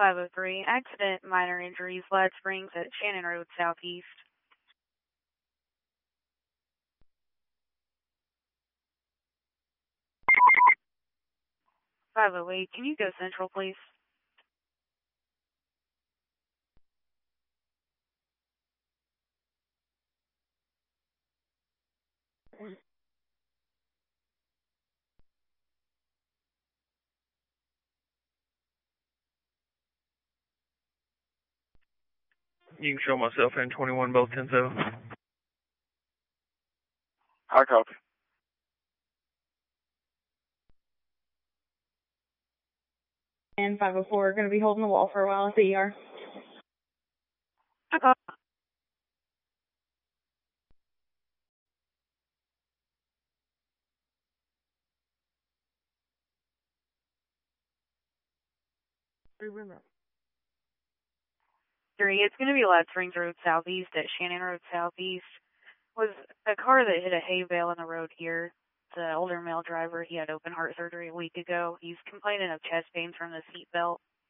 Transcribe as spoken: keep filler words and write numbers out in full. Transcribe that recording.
five oh three, accident, minor injuries, Lad Springs at Shannon Road Southeast. five oh eight, can you go central, please? You can show myself in twenty-one both Tenso. High copy. And five oh four, going to be holding the wall for a while at the E R. Okay. Three, it's going to be Lad Springs Road Southeast at Shannon Road Southeast. Was a car that hit a hay bale in the road here. It's an older male driver. He had open heart surgery a week ago. He's complaining of chest pains from the seatbelt.